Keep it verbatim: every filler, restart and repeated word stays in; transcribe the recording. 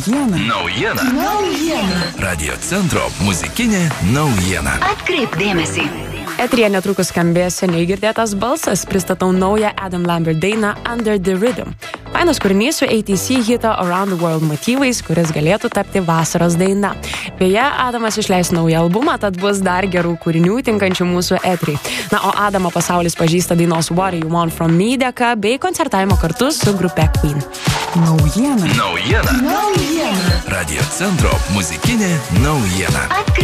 Naujiena. Naujiena. Naujiena. Radio centro muzikinė naujiena. Atkreipk dėmesį. Eteryje netrukus skambės seniai girdėtas balsas. Pristatau naują Adam Lambert dainą Under the Rhythm. Fainas kūrinys su A T C hito Around the World motyvais, kuris galėtų tapti vasaros daina. Beje, Adamas išleis naują albumą, tad bus dar gerų kūrinių tinkančių mūsų eteriai. Na, o Adamo pasaulis pažįsta dainos What Do You Want From Me dėka bei koncertavimo kartu su grupe Queen. Naujiena. Naujiena. Naujiena. Radio centro muzikinė naujiena. Atkreipk